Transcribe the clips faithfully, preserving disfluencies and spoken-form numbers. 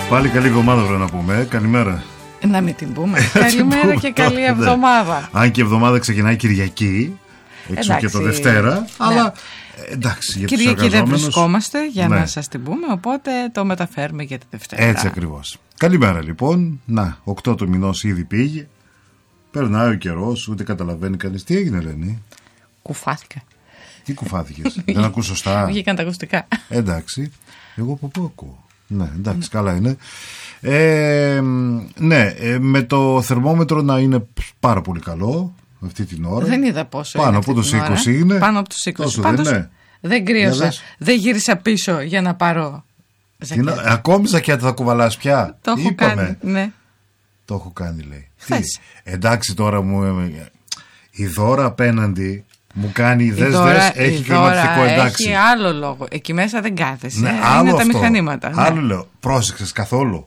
Πάλι καλή εβδομάδα πρέπει να πούμε. Καλημέρα. Να μην την πούμε. Καλημέρα και καλή εβδομάδα. Αν και η εβδομάδα ξεκινάει Κυριακή, έξω και το Δευτέρα. Ναι. Αλλά εντάξει, για Κυριακή τους εργαζόμενους δεν βρισκόμαστε για ναι. να σας την πούμε, οπότε το μεταφέρουμε για τη Δευτέρα. Έτσι ακριβώς. Καλημέρα λοιπόν. Να, οκτώ του μηνός ήδη πήγε. Περνάει ο καιρός, ούτε καταλαβαίνει κανείς. Τι έγινε, Ελένη? Κουφάθηκα. Τι κουφάθηκες? Δεν ακούς σωστά? Βγήκαν τα ακουστικά. Εντάξει. Εγώ από πού ακούω? Ναι, εντάξει, καλά είναι. Ε, ναι, ε, με το θερμόμετρο να είναι πάρα πολύ καλό αυτή την ώρα. Δεν είδα πόσο πάνω είναι. Από τους είκοσι είναι. Πάνω από τους είκοσι. Τόσο Πάντως, δεν είναι. Δεν κρύωσα. Δεν γύρισα πίσω για να πάρω ζακέτα. Ακόμη ζακέτα θα κουβαλάς πια? Το έχω Είπαμε. κάνει, ναι. Το έχω κάνει, λέει. Τι? Εντάξει τώρα μου. Η Δώρα απέναντι μου κάνει δες δες, έχει κλιματιστικό, εντάξει. Έχει άλλο λόγο. Εκεί μέσα δεν κάθεσαι. Ναι, είναι άλλο τα αυτό. μηχανήματα. Άλλο ναι. λέω. Πρόσεξες καθόλου?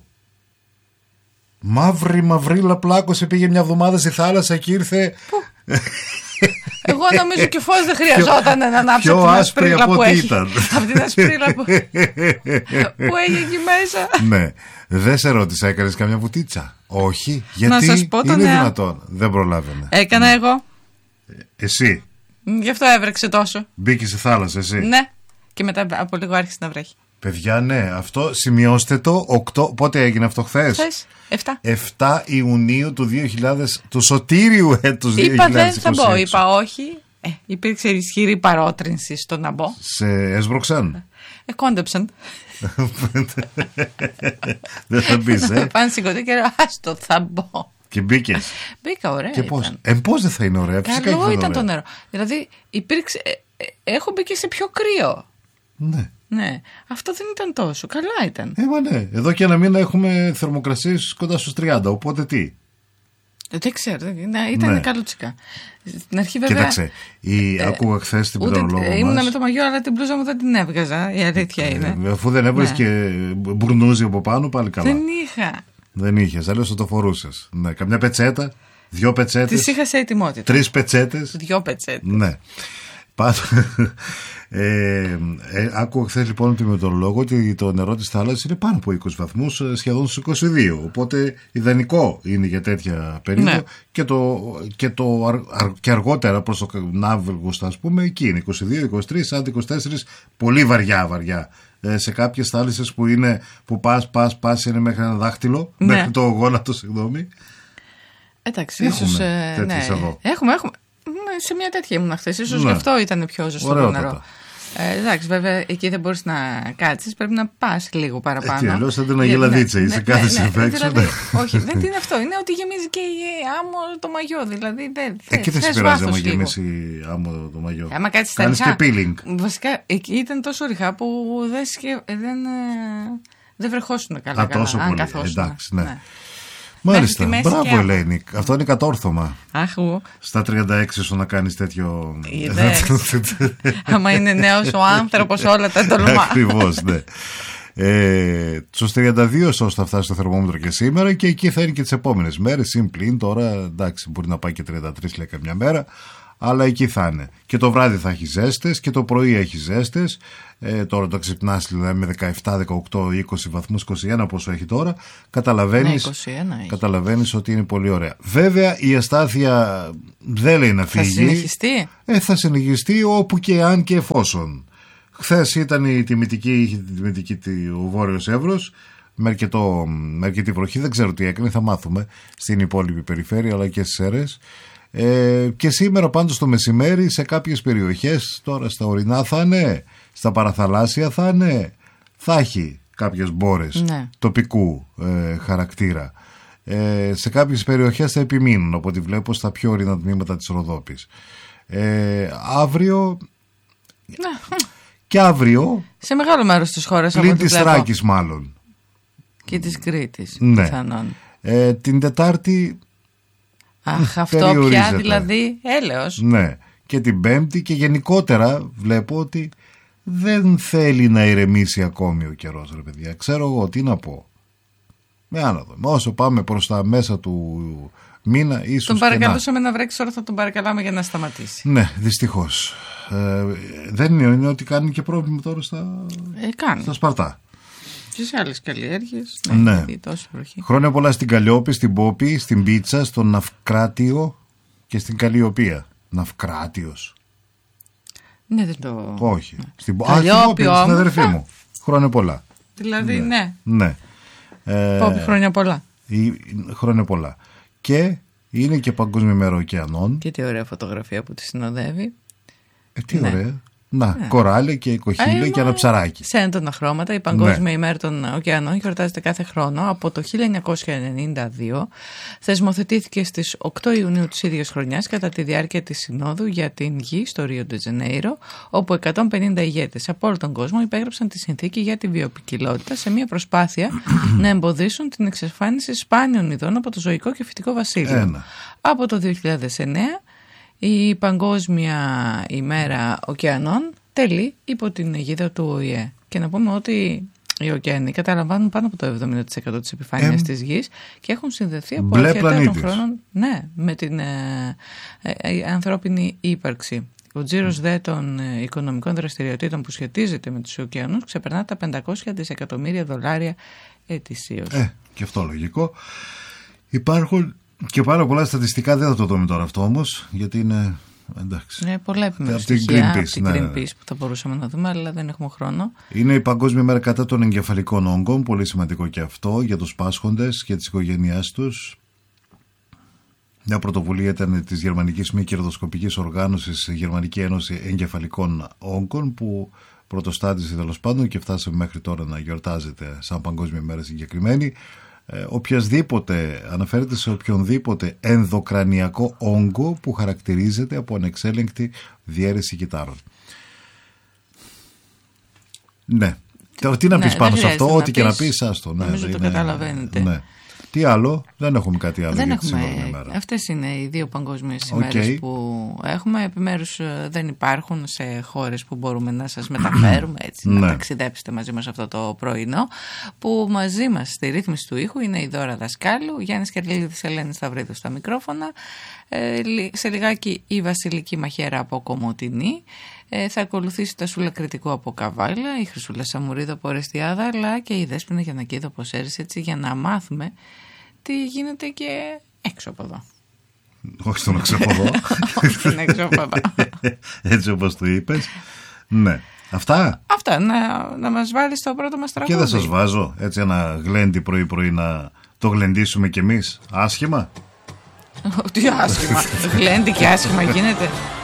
Μαύρη μαυρίλα πλάκωσε, πήγε μια εβδομάδα στη θάλασσα και ήρθε. Πού? Εγώ νομίζω και φως δεν χρειαζόταν να ανάψω πιο την ασπρίλα που έχει. Ήταν. Από την ασπρίλα που, που έχει εκεί μέσα. Ναι. Δεν σε ρώτησα, έκανες καμιά βουτίτσα? Όχι. Γιατί? Να σας πω το είναι νέο. Δυνατόν? Δεν προλάβαινε. Έκανα ναι. εγώ. Εσύ? Γι' αυτό έβρεξε τόσο. Μπήκε σε θάλασσα εσύ? Ναι. Και μετά από λίγο άρχισε να βρέχει. Παιδιά, ναι, αυτό σημειώστε το. οκτώ, πότε έγινε αυτό, χθες? Χθες, εφτά. εφτά Ιουνίου του δύο χιλιάδες, του σωτήριου έτους δύο Είπα χιλιάδες είκοσι έξι. δεν θα μπω, είπα όχι. Ε, υπήρξε ισχυρή παρότρινση στο να μπω. Σε έσβρωξαν? Ε, κόντεψαν. Δεν θα μπεις, ε. Πάνε σηκωτή και λέω, άστο, θα μπω. Και μπήκες? Μπήκα, ωραία. Και πώς? Ε, πώς δεν θα είναι ωραία? Φυσικά καλό ήταν, ήταν ωραία. το νερό. Δηλαδή, υπήρξε. Ε, ε, έχω μπει και σε πιο κρύο. Ναι. Ναι. Αυτό δεν ήταν τόσο. Καλά ήταν. Ε, μα ναι. Εδώ και ένα μήνα έχουμε θερμοκρασίες κοντά στους τριάντα. Οπότε τι? Δεν ξέρω, ήταν ναι. καλούτσικα. Στην αρχή βέβαια. Κοίταξε, η... ε, άκουγα χθες την πληρολόγο μας. Ήμουνα με το μαγιό, αλλά την μπλούζα μου δεν την έβγαζα. Η αλήθεια είναι. Ε, αφού δεν έβγαζε ναι. και μπουρνούζι από πάνω, πάλι καλά. Δεν είχα. Δεν είχες, αλλιώς θα το φορούσες. Ναι, καμιά πετσέτα, δυο πετσέτες. Τις είχα σε ετοιμότητα. Τρεις πετσέτες. Δυο πετσέτες. Ναι. Πάντως. Ε, ε, άκουγα χθες λοιπόν τη μετεωρολόγο ότι το νερό της θάλασσας είναι πάνω από είκοσι βαθμούς, σχεδόν στους είκοσι δύο. Οπότε ιδανικό είναι για τέτοια περίοδο. Ναι. Και, το, και, το, αρ, και αργότερα προς το Αύγουστο, ας πούμε, εκεί είναι είκοσι δύο, είκοσι τρία, είκοσι είκοσι τέσσερα. Πολύ βαριά βαριά. Ε, σε κάποιες θάλασσες που, είναι, που πας, πας, πας είναι μέχρι ένα δάχτυλο, ναι. μέχρι το γόνατο, συγγνώμη. Εντάξει, ίσως. Ε, ναι. Εδώ. Έχουμε, έχουμε. Σε μια τέτοια ήμουν χθες. Ίσως ναι. γι' αυτό ήταν πιο ζεστό το νερό. Ε, εντάξει, βέβαια εκεί δεν μπορείς να κάτσεις, πρέπει να πας λίγο παραπάνω. Έτσι, αλλιώς θα την αγελαδίτσα, είσαι κάθε συμφέξιο. Όχι, δεν είναι αυτό. Είναι ότι γεμίζει και η άμμο το μαγιό. Δηλαδή δεν. Εκεί δεν σε πειράζει άμα γεμίσει άμμο το μαγιό. Άμα κάτσεις στα ριχά. Κάνεις και peeling. Βασικά εκεί ήταν τόσο ριχά που δεν, σκε... δεν, δεν βρεχόσουν καλά. Α, τόσο καλά, πολύ. Αν καθόσουν. Εντάξει, ναι. ναι. Μάλιστα, μπράβο Ελένη. Αυτό είναι κατόρθωμα. Αχ, στα τριάντα έξι σου να κάνεις τέτοιο. Άμα είναι νέος ο άνθρωπος όλα τα τολμά. Ακριβώς, ναι. Ε, στους τριάντα δύο ίσως θα φτάσει το θερμόμετρο και σήμερα και εκεί θα είναι και τις επόμενες μέρες. Συν πλην τώρα, εντάξει, μπορεί να πάει και τριάντα τρία λέει καμιά μέρα. Αλλά εκεί θα είναι. Και το βράδυ θα έχει ζέστες και το πρωί έχει ζέστες. Ε, τώρα το ξυπνάς δηλαδή με δεκαεπτά, δεκαοκτώ, είκοσι βαθμούς, είκοσι ένα πόσο έχει τώρα. Καταλαβαίνεις, ναι, είκοσι ένα έχει. καταλαβαίνεις ότι είναι πολύ ωραία. Βέβαια η αστάθεια δεν λέει να φύγει. Θα συνεχιστεί. Ε, θα συνεχιστεί όπου και αν και εφόσον. Χθες ήταν η τιμητική, είχε τη τιμητική ο Βόρειος Εύρος. Με, αρκετό, με αρκετή βροχή. Δεν ξέρω τι έκανε, θα μάθουμε στην υπόλοιπη περιφέρεια αλλά και στις αίρες. Ε, και σήμερα πάντως το μεσημέρι σε κάποιες περιοχές, τώρα στα ορεινά θα είναι, στα παραθαλάσσια θα είναι, θα έχει κάποιες μπόρες ναι. τοπικού ε, χαρακτήρα. Ε, σε κάποιες περιοχές θα επιμείνουν, από ό,τι βλέπω στα πιο ορεινά τμήματα της Ροδόπης. Ε, αύριο ναι. και αύριο σε μεγάλο μέρος της χώρας, πλην της Θράκης μάλλον και της Κρήτης ναι. πιθανόν. Ε, την Τετάρτη Αχ, αυτό πια δηλαδή έλεος. Ναι, και την Πέμπτη και γενικότερα βλέπω ότι δεν θέλει να ηρεμήσει ακόμη ο καιρός, ρε παιδιά. Ξέρω εγώ τι να πω. Με άνοδο. Όσο πάμε προς τα μέσα του μήνα, ίσως. Τον παρακαλούσαμε να... να βρέξει, τώρα θα τον παρακαλάμε για να σταματήσει. Ναι, δυστυχώς. Ε, δεν είναι, είναι ότι κάνει και πρόβλημα τώρα στα, ε, κάνει. στα Σπαρτά. Και σε άλλες καλλιέργειες. Ναι. ναι. Χρόνια πολλά στην Καλλιόπη, στην Πόπη, στην Πίτσα, στον Ναυκράτιο και στην Καλλιοπία. Ναυκράτιος. Ναι, δεν το. Όχι. Ναι. Στην Πόπη, στην αδερφή μου. Χρόνια πολλά. Δηλαδή, ναι. ναι. ναι. Πόπη, χρόνια πολλά. Ή, χρόνια πολλά. Και είναι και Παγκόσμια Μέρα Ωκεανών. Και τι ωραία φωτογραφία που τη συνοδεύει. Ε, τι ναι. ωραία. Να, ναι. κοράλια και κοχύλια και ένα ψαράκι. Σε έντονα χρώματα, η Παγκόσμια ναι. ημέρα των ωκεανών γιορτάζεται κάθε χρόνο. Από το χίλια εννιακόσια ενενήντα δύο θεσμοθετήθηκε στις οκτώ Ιουνίου της ίδιας χρονιάς κατά τη διάρκεια της Συνόδου για την Γη στο Ρίο ντε Τζανέιρο, όπου εκατόν πενήντα ηγέτες από όλο τον κόσμο υπέγραψαν τη συνθήκη για τη βιοποικιλότητα σε μια προσπάθεια να εμποδίσουν την εξαφάνιση σπάνιων ειδών από το ζωικό και φυτικό βασίλειο. Ένα. Από το δύο χιλιάδες εννέα η Παγκόσμια ημέρα ωκεανών τελεί υπό την αιγίδα του Ο Ε Ε. Και να πούμε ότι οι ωκεανοί καταλαμβάνουν πάνω από το εβδομήντα τοις εκατό της επιφάνειας ε, της γης και έχουν συνδεθεί από αρχαίτερα των χρόνων ναι, με την ε, ε, ε, ανθρώπινη ύπαρξη. Ο τζίρος δε των ε, οικονομικών δραστηριοτήτων που σχετίζεται με τους ωκεανούς ξεπερνά τα πεντακόσια δισεκατομμύρια δολάρια ετησίως. Ε, και αυτό λογικό. Υπάρχουν και πάρα πολλά στατιστικά, δεν θα το δούμε τώρα αυτό όμως, γιατί είναι. Εντάξει. Είναι πολλά επιμέρους στοιχεία από την Greenpeace που θα μπορούσαμε να δούμε, αλλά δεν έχουμε χρόνο. Είναι η Παγκόσμια Μέρα κατά των εγκεφαλικών όγκων, πολύ σημαντικό και αυτό για τους πάσχοντες και τις οικογένειάς τους. Μια πρωτοβουλία ήταν της Γερμανικής Μη Κερδοσκοπικής Οργάνωσης, Γερμανική Ένωση Εγκεφαλικών Όγκων, που πρωτοστάτησε τέλος πάντων και φτάσαμε μέχρι τώρα να γιορτάζεται σαν Παγκόσμια Μέρα συγκεκριμένη. Ε, οποιασδήποτε, αναφέρεται σε οποιονδήποτε ενδοκρανιακό όγκο που χαρακτηρίζεται από ανεξέλεγκτη διαίρεση κυτάρων. Ναι. Τώρα τι να ναι, πεις πάνω σε αυτό, ό,τι και να πεις, άστο. Ναι, νομίζω είναι, το καταλαβαίνετε. Ναι. Τι άλλο, δεν έχουμε κάτι άλλο δεν για έχουμε, τη σημερινή μέρα. Αυτές είναι οι δύο παγκόσμιες ημέρες okay. που έχουμε. Επιμέρους δεν υπάρχουν σε χώρες που μπορούμε να σας μεταφέρουμε έτσι, να ναι. ταξιδέψετε μαζί μας αυτό το πρωινό. Που μαζί μας στη ρύθμιση του ήχου είναι η Δώρα Δασκάλου, Γιάννης Κερλίδης, Ελένη Σταυρίδου στα μικρόφωνα. Ε, σε λιγάκι η Βασιλική Μαχαίρα από Κομωτινή. Ε, θα ακολουθήσει τα Σούλα Κρητικού από Καβάλα, η Χρυσούλα Σαμουρίδου από Ορεστιάδα, αλλά και η Δέσποινα Γιαννακίδου από Σέρις, έτσι, για να μάθουμε τι γίνεται και έξω από εδώ. Όχι στον έξω από εδώ. Όχι στον έξω από εδώ. Έτσι όπως το είπες. Ναι. Αυτά. Αυτά. Να, να μας βάλεις το πρώτο μας τραγούδι. Και δεν σας βάζω έτσι ένα γλέντι πρωί-πρωί να το γλεντήσουμε κι εμείς. Άσχημα. Τι άσχημα. Γλέντι και άσχημα γίνεται.